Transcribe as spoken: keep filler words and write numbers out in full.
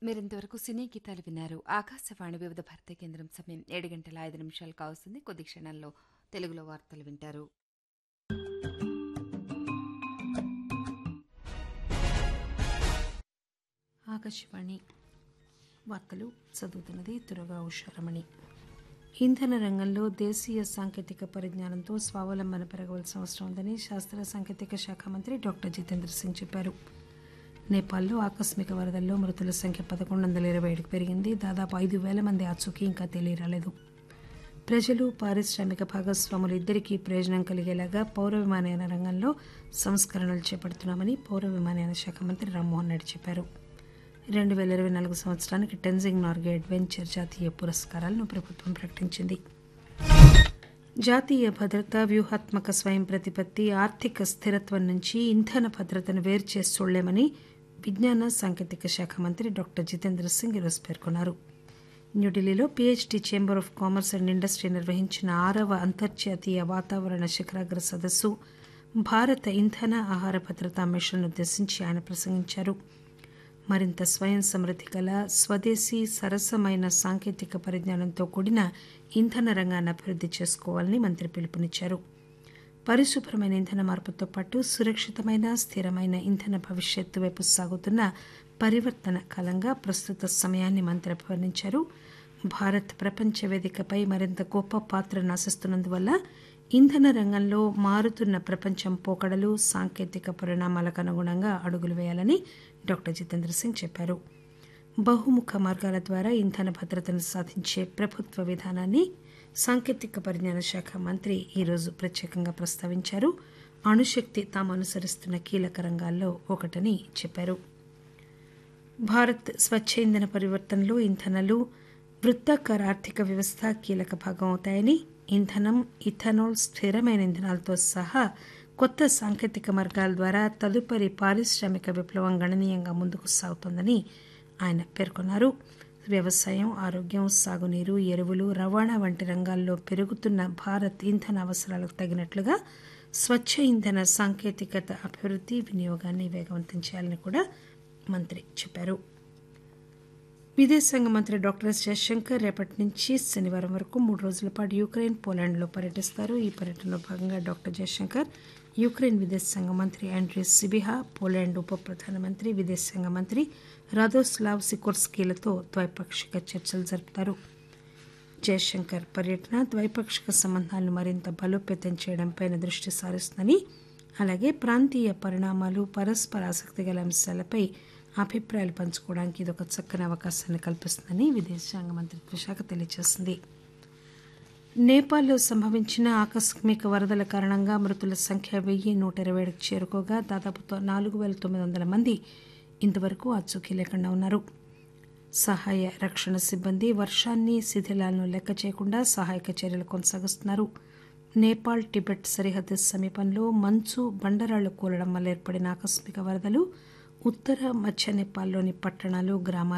మీరింతవరకు సినీ గీతాలు విన్నారు. ఆకాశవాణి వివిధ భారతి కేంద్రం సమయం ఏడు గంటల ఐదు నిమిషాలు కావస్తుంది. కొద్ది క్షణాల్లో తెలుగులో వార్తలు వింటారు. ఆకాశవాణి వార్తలు చదువుతున్నది తురగా ఉషారమణి. ఇంధన రంగంలో దేశీయ సాంకేతిక పరిజ్ఞానంతో స్వావలంబన పెరగవలసిన అవసరం ఉందని శాస్త్ర సాంకేతిక శాఖ మంత్రి డాక్టర్ జితేంద్ర సింగ్ చెప్పారు. నేపాల్లో ఆకస్మిక వరదల్లో మృతుల సంఖ్య పదకొండు వందల ఇరవై ఏడుకు పెరిగింది. దాదాపు ఐదు వేల మంది ఆచూకీ ఇంకా తెలియరాలేదు. ప్రజలు, పారిశ్రామిక భాగస్వాములు ఇద్దరికీ ప్రయోజనం కలిగేలాగా పౌర విమానయాన రంగంలో సంస్కరణలు చేపడుతున్నామని పౌర విమానయాన శాఖ మంత్రి రామ్మోహన్ నాయుడు చెప్పారు. రెండు వేల ఇరవై నాలుగు సంవత్సరానికి టెన్జింగ్ నార్గే అడ్వెంచర్ జాతీయ పురస్కారాలను ప్రభుత్వం ప్రకటించింది. జాతీయ భద్రత, వ్యూహాత్మక స్వయం ప్రతిపత్తి, ఆర్థిక స్థిరత్వం నుంచి ఇంధన భద్రతను వేరు చేసి చూడలేమని విజ్ఞాన సాంకేతిక శాఖ మంత్రి డాక్టర్ జితేంద్ర సింగ్ ఈరోజు పేర్కొన్నారు. న్యూఢిల్లీలో PhD chamber of commerce and industry నిర్వహించిన ఆరవ అంతర్జాతీయ వాతావరణ శిఖరాగ్ర సదస్సు భారత ఇంధన ఆహార భద్రతా మిషన్ ఉద్దేశించి ఆయన ప్రసంగించారు. మరింత స్వయం సమృద్ధి గల స్వదేశీ సరసమైన సాంకేతిక పరిజ్ఞానంతో కూడిన ఇంధన రంగాన్ని అభివృద్ధి చేసుకోవాలని మంత్రి పిలుపునిచ్చారు. పరిశుభ్రమైన ఇంధన మార్పుతో పాటు సురక్షితమైన, స్థిరమైన ఇంధన భవిష్యత్తు వైపు సాగుతున్న పరివర్తన కాలంగా ప్రస్తుత సమయాన్ని మంత్రి అభివర్ణించారు. భారత్ ప్రపంచ వేదికపై మరింత గొప్ప పాత్రను ఆశిస్తున్నందువల్ల ఇంధన రంగంలో మారుతున్న ప్రపంచం పోకడలు, సాంకేతిక పరిణామాలకు అనుగుణంగా అడుగులు వేయాలని డాక్టర్ జితేంద్ర సింగ్ చెప్పారు. బహుముఖ మార్గాల ద్వారా ఇంధన భద్రతను సాధించే ప్రభుత్వ విధానాన్ని సాంకేతిక పరిజ్ఞాన శాఖ మంత్రి ఈరోజు ప్రత్యేకంగా ప్రస్తావించారు. అణుశక్తి తాము అనుసరిస్తున్న కీలక రంగాల్లో ఒకటని చెప్పారు. భారత్ స్వచ్ఛ ఇంధన పరివర్తనలో ఇంధనాలు, వృత్తాకార ఆర్థిక వ్యవస్థ కీలక భాగం అవుతాయని, ఇంధనం, ఇథనాల్, స్థిరమైన ఇంధనాలతో సహా కొత్త సాంకేతిక మార్గాల ద్వారా తదుపరి పారిశ్రామిక విప్లవం గణనీయంగా ముందుకు సాగుతోందని ఆయన పేర్కొన్నారు. వ్యవసాయం, ఆరోగ్యం, సాగునీరు, ఎరువులు, రవాణా వంటి రంగాల్లో పెరుగుతున్న భారత్ ఇంధన అవసరాలకు తగినట్లుగా స్వచ్ఛ ఇంధన సాంకేతికత అభివృద్ధి, వినియోగాన్ని వేగవంతం చేయాలని కూడా మంత్రి చెప్పారు. విదేశాంగ మంత్రి డాక్టర్ ఎస్ జయశంకర్ రేపటి నుంచి శనివారం వరకు మూడు రోజుల పాటు యుక్రెయిన్, పోలాండ్లో పర్యటిస్తారు. ఈ పర్యటనలో భాగంగా డాక్టర్ జయశంకర్ యుక్రెయిన్ విదేశాంగ మంత్రి ఆండ్రీ సిబిహా, పోలాండ్ ఉప ప్రధానమంత్రి, విదేశాంగ మంత్రి రాదోస్లావ్ సికోర్స్కీలతో ద్వైపాక్షిక చర్చలు జరుపుతారు. జయశంకర్ పర్యటన ద్వైపాక్షిక సంబంధాలను మరింత బలోపేతం చేయడంపై దృష్టి సారిస్తుందని, అలాగే ప్రాంతీయ పరిణామాలు, పరస్పర ఆసక్తి గల అంశాలపై అభిప్రాయాలు పంచుకోవడానికి ఇదొక చక్కని అవకాశాన్ని కల్పిస్తుందని విదేశాంగ మంత్రిత్వ శాఖ తెలియజేసింది. నేపాల్లో సంభవించిన ఆకస్మిక వరదల కారణంగా మృతుల సంఖ్య వెయ్యి నూట ఇరవై ఏడుకు చేరుకోగా దాదాపు నాలుగు వేల తొమ్మిది వందల మంది ఇంతవరకు ఆచూకీ లేకుండా ఉన్నారు. సహాయ రక్షణ సిబ్బంది వర్షాన్ని, శిథిలాలను లెక్క చేయకుండా సహాయక చర్యలు కొనసాగిస్తున్నారు. నేపాల్, టిబెట్ సరిహద్దు సమీపంలో మంచు, బండరాళ్లు కూలడం వల్ల ఏర్పడిన ఆకస్మిక వరదలు ఉత్తర, మధ్య నేపాల్లోని పట్టణాలు, గ్రామాలు